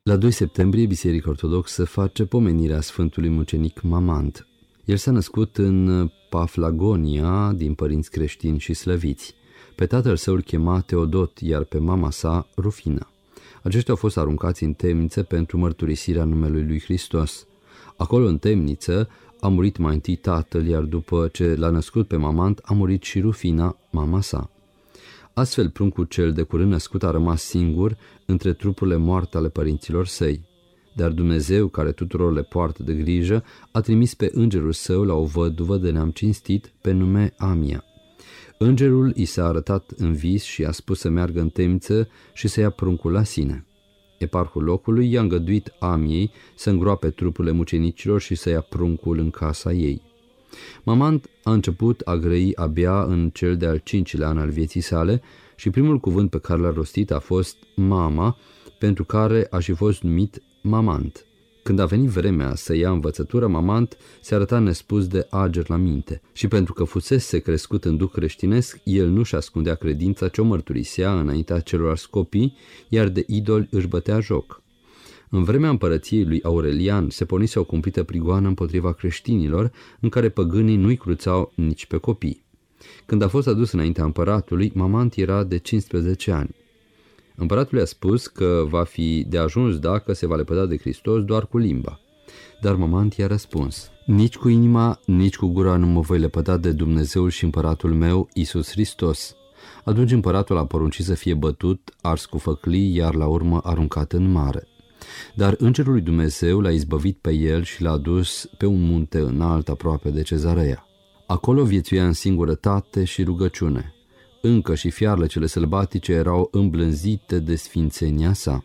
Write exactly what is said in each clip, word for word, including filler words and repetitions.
La doi septembrie, Biserica Ortodoxă face pomenirea Sfântului Mucenic Mamant. El s-a născut în Paflagonia din părinți creștini și slăviți. Pe tatăl său îl chema Teodot, iar pe mama sa Rufina. Aceștia au fost aruncați în temniță pentru mărturisirea numelui lui Hristos. Acolo, în temniță, a murit mai întâi tatăl, iar după ce l-a născut pe Mamant, a murit și Rufina, mama sa. Astfel, pruncul cel de curând născut a rămas singur între trupurile moarte ale părinților săi. Dar Dumnezeu, care tuturor le poartă de grijă, a trimis pe îngerul său la o văduvă de neam cinstit pe nume Amia. Îngerul i s-a arătat în vis și a spus să meargă în temniță și să ia pruncul la sine. Eparhul locului i-a îngăduit Amiei să îngroape trupurile mucenicilor și să ia pruncul în casa ei. Mamant a început a grăi abia în cel de-al cincilea an al vieții sale și primul cuvânt pe care l-a rostit a fost mama, pentru care a și fost numit Mamant. Când a venit vremea să ia învățătură, Mamant se arăta nespus de ager la minte și pentru că fusese crescut în duh creștinesc, el nu-și ascundea credința ce o mărturisea înaintea celorlalți copii, iar de idoli își bătea joc. În vremea împărăției lui Aurelian se pornise o cumplită prigoană împotriva creștinilor, în care păgânii nu-i cruțau nici pe copii. Când a fost adus înaintea împăratului, Mamant era de cincisprezece ani. Împăratul i-a spus că va fi de ajuns dacă se va lepăda de Hristos doar cu limba. Dar Mamant i-a răspuns: nici cu inima, nici cu gura nu mă voi lepăda de Dumnezeul și împăratul meu, Iisus Hristos. Atunci împăratul a poruncit să fie bătut, ars cu făclii, iar la urmă aruncat în mare. Dar îngerul lui Dumnezeu l-a izbăvit pe el și l-a dus pe un munte înalt aproape de Cezarea. Acolo viețuia în singurătate și rugăciune. Încă și fiarlecele sălbatice erau îmblânzite de sfințenia sa.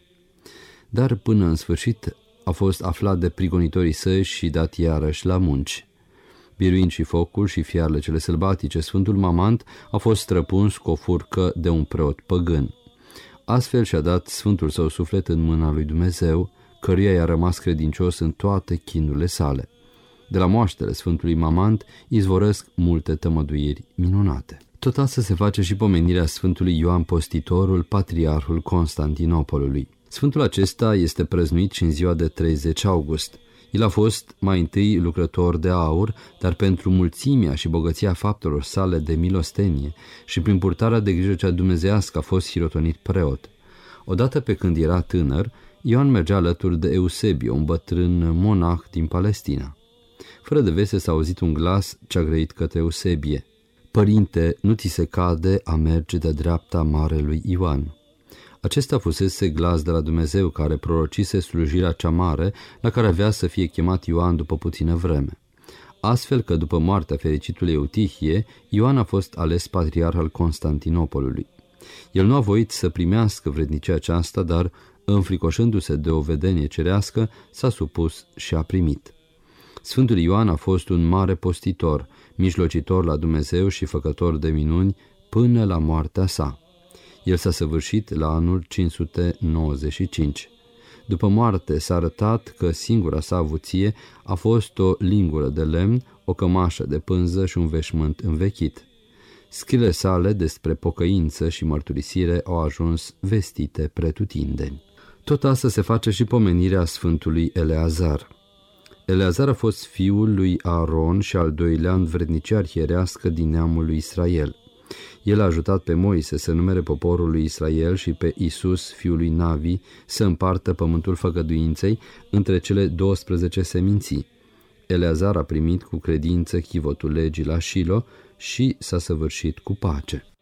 Dar până în sfârșit a fost aflat de prigonitorii săi și dat iarăși la munci. Biruind și focul și fiarlecele sălbatice, Sfântul Mamant a fost străpuns cu o furcă de un preot păgân. Astfel și-a dat sfântul său suflet în mâna lui Dumnezeu, căruia i-a rămas credincios în toate chinurile sale. De la moaștele Sfântului Mamant izvorăsc multe tămăduiri minunate. Tot astăzi se face și pomenirea Sfântului Ioan Postitorul, patriarhul Constantinopolului. Sfântul acesta este prăznuit și în ziua de treizeci august. El a fost mai întâi lucrător de aur, dar pentru mulțimea și bogăția faptelor sale de milostenie și prin purtarea de grijă cea dumnezeiască a fost hirotonit preot. Odată pe când era tânăr, Ioan mergea alături de Eusebio, un bătrân monah din Palestina. Fără de veste s-a auzit un glas ce a grăit către Eusebie: Părinte, nu ți se cade a merge de dreapta marelui Ioan. Acesta fusese glas de la Dumnezeu care prorocise slujirea cea mare la care avea să fie chemat Ioan după puțină vreme. Astfel că după moartea fericitului Eutihie, Ioan a fost ales patriarh al Constantinopolului. El nu a voit să primească vrednicia aceasta, dar, înfricoșându-se de o vedenie cerească, s-a supus și a primit. Sfântul Ioan a fost un mare postitor, mijlocitor la Dumnezeu și făcător de minuni până la moartea sa. El s-a săvârșit la anul cinci sute nouăzeci și cinci. După moarte s-a arătat că singura sa avuție a fost o lingură de lemn, o cămașă de pânză și un veșmânt învechit. Scrierile sale despre pocăință și mărturisire au ajuns vestite pretutindeni. Tot asta se face și pomenirea Sfântului Eleazar. Eleazar a fost fiul lui Aaron și al doilea în vrednicia arhierească din neamul lui Israel. El a ajutat pe Moise să numere poporul lui Israel și pe Isus, fiul lui Navi, să împartă pământul făgăduinței între cele douăsprezece seminții. Eleazar a primit cu credință chivotul legii la Shilo și s-a săvârșit cu pace.